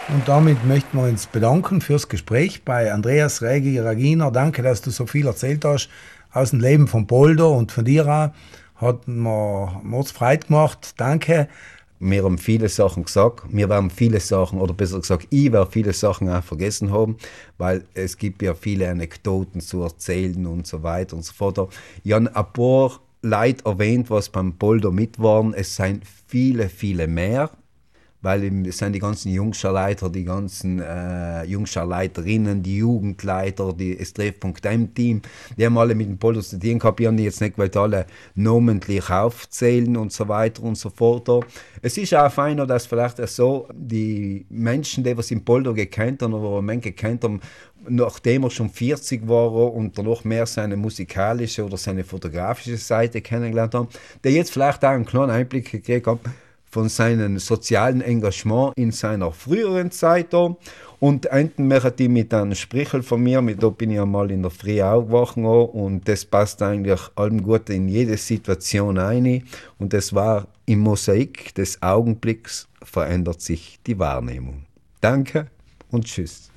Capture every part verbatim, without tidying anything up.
Und damit möchten wir uns bedanken fürs Gespräch bei Andreas Regi Raginer. Danke, dass du so viel erzählt hast aus dem Leben von Poldo und von dir auch. Hat mir uns Freude gemacht. Danke. Wir haben viele Sachen gesagt. Wir werden viele Sachen, oder besser gesagt, ich werde viele Sachen auch vergessen haben, weil es gibt ja viele Anekdoten zu erzählen und so weiter und so fort. Ich habe ein paar Leute erwähnt, was beim Poldo mit waren. Es sind viele, viele mehr. Weil es sind die ganzen Jungscharleiter, die ganzen äh, Jungscharleiterinnen, die Jugendleiter, die das Treffpunkt M-Team, die haben alle mit dem Poldo zu tun gehabt. Ich habe die jetzt nicht gewollt, alle namentlich aufzählen und so weiter und so fort. Es ist auch feiner, dass vielleicht so die Menschen, die was im Poldo gekannt haben oder einen gekannt haben, nachdem er schon vierzig war und danach mehr seine musikalische oder seine fotografische Seite kennengelernt haben, die jetzt vielleicht auch einen kleinen Einblick gekriegt haben von seinem sozialen Engagement in seiner früheren Zeit. Und enden möchte ich mit einem Sprichel von mir, mit da bin ich einmal in der Früh aufgewacht und das passt eigentlich allem gut in jede Situation ein. Und das war: Im Mosaik des Augenblicks verändert sich die Wahrnehmung. Danke und tschüss.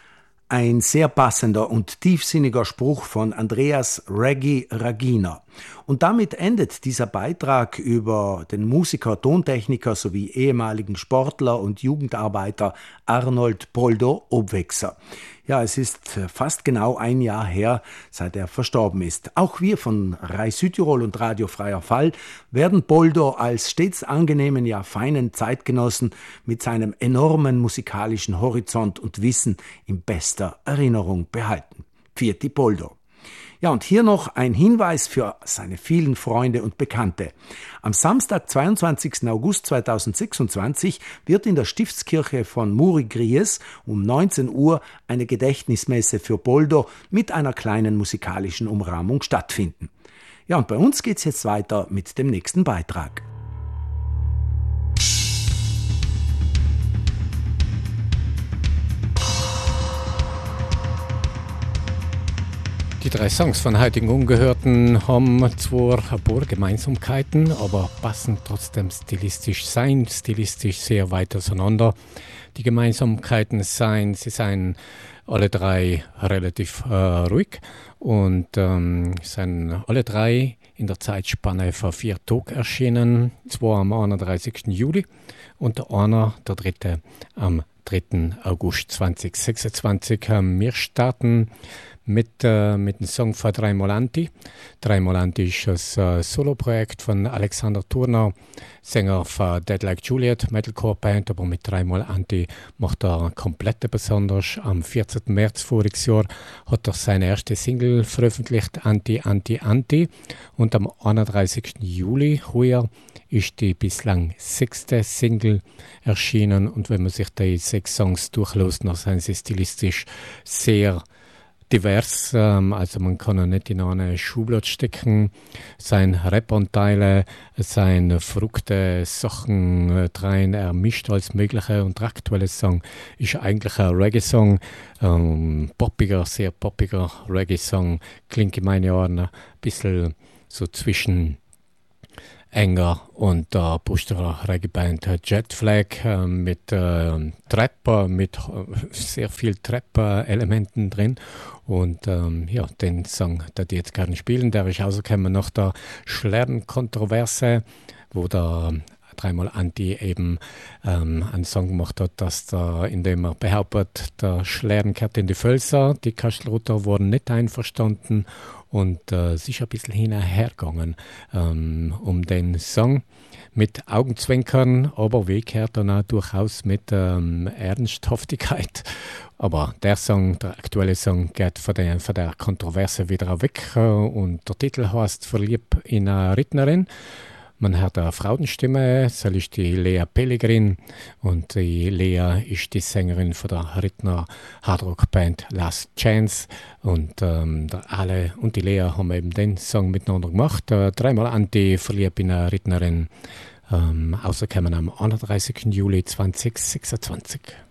Ein sehr passender und tiefsinniger Spruch von Andreas Regi Raginer. Und damit endet dieser Beitrag über den Musiker, Tontechniker sowie ehemaligen Sportler und Jugendarbeiter Arnold Poldo Obwexer. Ja, es ist fast genau ein Jahr her, seit er verstorben ist. Auch wir von Rai Südtirol und Radio Freier Fall werden Poldo als stets angenehmen, ja feinen Zeitgenossen mit seinem enormen musikalischen Horizont und Wissen in bester Erinnerung behalten. Pfiat Poldo. Ja, und hier noch ein Hinweis für seine vielen Freunde und Bekannte. Am Samstag, zweiundzwanzigsten August zweitausendsechsundzwanzig, wird in der Stiftskirche von Muri-Gries um neunzehn Uhr eine Gedächtnismesse für Poldo mit einer kleinen musikalischen Umrahmung stattfinden. Ja, und bei uns geht's jetzt weiter mit dem nächsten Beitrag. Die drei Songs von heutigen Ungehörten haben zwar ein paar Gemeinsamkeiten, aber passen trotzdem stilistisch sein, stilistisch sehr weit auseinander. Die Gemeinsamkeiten seien, sie seien alle drei relativ äh, ruhig und ähm, sind alle drei in der Zeitspanne von vier Tagen erschienen, zwei am einunddreißigsten Juli und der einer, der dritte, am dritten August zweitausendsechsundzwanzig. Wir starten mit, äh, mit dem Song von Dreimal Anti. Dreimal Anti ist das äh, Soloprojekt von Alexander Turner, Sänger von Dead Like Juliet, Metalcore-Band, aber mit Dreimal Anti macht er komplett besonders. Am vierzehnten März voriges Jahr hat er seine erste Single veröffentlicht, Anti, Anti, Anti. Und am einunddreißigsten Juli heuer ist die bislang sechste Single erschienen. Und wenn man sich die sechs Songs durchlässt, dann sind sie stilistisch sehr divers, ähm, also man kann ihn nicht in eine Schublade stecken. Sein Rap-Anteile, seine verrückte Sachen äh, rein, er mischt alles Mögliche und der aktuelle Song ist eigentlich ein Reggae-Song, ähm, poppiger, sehr poppiger Reggae-Song, klingt in meinen Ohren ein bisschen so zwischen Enger und der Brüsterer Reggae-Band Jetflag äh, mit äh, Trap, mit äh, sehr viel Trap-Elementen drin. Und ähm, ja, den Song, den ich jetzt gerne spielen, der ist rausgekommen nach der Schlern-Kontroverse, wo der Dreimal Anti eben ähm, einen Song gemacht hat, dass der, in dem er behauptet, der Schlern kehrt in die Völser, die Kastelruther wurden nicht einverstanden und äh, es ist ein bisschen hinterhergegangen ähm, um den Song mit Augenzwinkern, aber wie gehört dann auch durchaus mit ähm, Ernsthaftigkeit. Aber der Song, der aktuelle Song, geht von der, von der Kontroverse wieder weg äh, und der Titel heißt Verliebt in eine Rednerin. Man hört eine Frauenstimme, das ist die Lea Pellegrin und die Lea ist die Sängerin von der Rittner Hardrock-Band Last Chance und ähm, der Ale und die Lea haben eben den Song miteinander gemacht. Äh, dreimal Anti, Verliebt in eine Rednerin, ähm, rausgekommen am einunddreißigsten Juli zweitausendsechsundzwanzig.